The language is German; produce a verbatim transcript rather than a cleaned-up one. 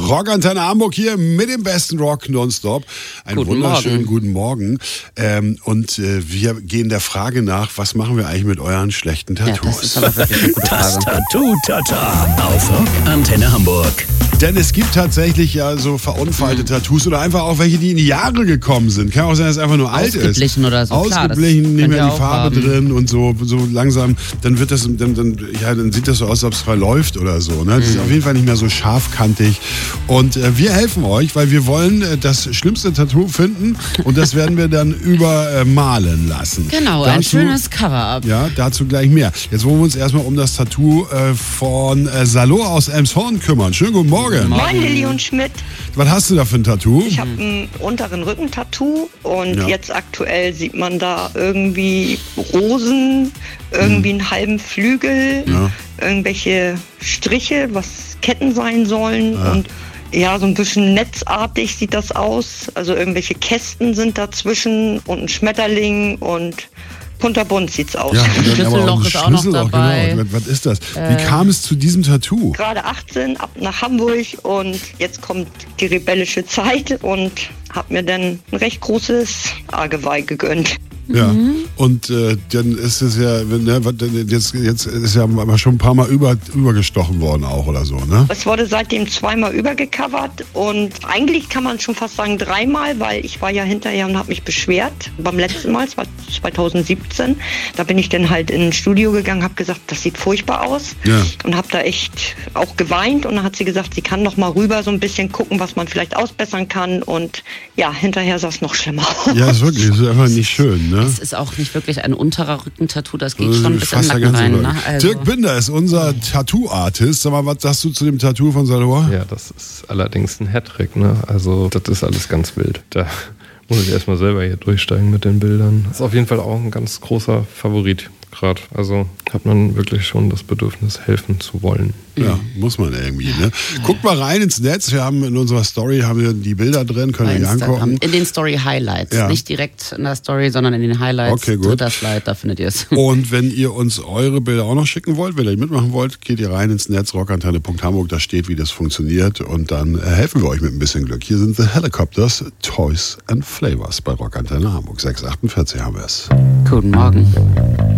Rockantenne Hamburg hier mit dem besten Rock nonstop. Einen Guten wunderschönen Morgen. guten Morgen. Ähm, und äh, wir gehen der Frage nach, was machen wir eigentlich mit euren schlechten Tattoos? Ja, das ist aber wirklich eine gute Das Frage. Tattoo-Tata auf Rockantenne Hamburg. Denn es gibt tatsächlich ja so verunfallte Mhm. Tattoos oder einfach auch welche, die in die Jahre gekommen sind. Kann auch sein, dass es einfach nur alt ist. Ausgeblichen oder so. Klar, das Ausgeblichen, nicht könnt mehr ihr die auch Farbe haben. drin und so, so langsam. Dann wird das, dann, dann, ja, dann sieht das so aus, als ob es verläuft oder so. Ne? Das ist auf jeden Fall nicht mehr so scharfkantig. Und äh, wir helfen euch, weil wir wollen äh, das schlimmste Tattoo finden und das werden wir dann übermalen lassen. Genau, ein Dazu- schönes Cover-Up. Ja, dazu gleich mehr. Jetzt wollen wir uns erstmal um das Tattoo äh, von äh, Salo aus Elmshorn kümmern. Schönen guten Morgen. Moin Lilly und Schmidt. Was hast du da für ein Tattoo? Ich habe ein unteren Rückentattoo und Ja. jetzt aktuell sieht man da irgendwie Rosen, irgendwie einen halben Flügel, Ja. irgendwelche Striche, was Ketten sein sollen Ja. und ja, so ein bisschen netzartig sieht das aus. Also irgendwelche Kästen sind dazwischen und ein Schmetterling und kunterbunt sieht's aus. Ja, und dann Schlüsselloch aber auch ein ist auch noch Schlüsselloch, dabei. Genau. Was, was ist das? Wie kam es zu diesem Tattoo? Gerade achtzehn, ab nach Hamburg und jetzt kommt die rebellische Zeit und habe mir dann ein recht großes Argeweih gegönnt. Ja. Und äh, dann ist es ja, ne, was denn jetzt, jetzt ist ja aber schon ein paar Mal über, übergestochen worden auch oder so, ne? Es wurde seitdem zweimal übergecovert und eigentlich kann man schon fast sagen dreimal, weil ich war ja hinterher und habe mich beschwert. Beim letzten Mal, es war zweitausendsiebzehn, da bin ich dann halt in ein Studio gegangen, habe gesagt, das sieht furchtbar aus Ja. und habe da echt auch geweint und dann hat sie gesagt, sie kann noch mal rüber so ein bisschen gucken, was man vielleicht ausbessern kann und ja, hinterher sah es noch schlimmer aus. Ja, ist wirklich, ist einfach nicht schön, ne? Es ist auch nicht wirklich ein unterer Rückentattoo, das geht Also schon bis in den fast der Nacken ganze rein. Rücken. Ne? Also, Dirk Binder ist unser Tattoo-Artist. Sag mal, was sagst du zu dem Tattoo von Salor? Ja, das ist allerdings ein Hattrick, ne? Also das ist alles ganz wild. Da muss ich erstmal selber hier durchsteigen mit den Bildern. Ist auf jeden Fall auch ein ganz großer Favorit gerade. Also hat man wirklich schon das Bedürfnis, helfen zu wollen. Ja, muss man irgendwie, ne? Guckt mal rein ins Netz. Wir haben in unserer Story haben wir die Bilder drin, könnt bei ihr euch Instagram. angucken. In den Story-Highlights. Ja. Nicht direkt in der Story, sondern in den Highlights. Okay, gut. Dritter Slide, da findet ihr es. Und wenn ihr uns eure Bilder auch noch schicken wollt, wenn ihr mitmachen wollt, geht ihr rein ins Netz rockantenne punkt hamburg, da steht, wie das funktioniert und dann äh, helfen wir euch mit ein bisschen Glück. Hier sind The Helicopters, Toys and Flavors bei Rockantenne Hamburg. sechs achtundvierzig haben wir es. Guten Morgen.